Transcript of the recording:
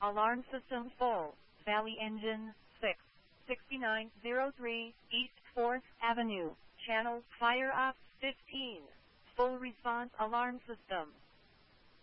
Alarm system full. Valley engine 6. 6903 East 4th Avenue. Channel fire off 15. Full response alarm system.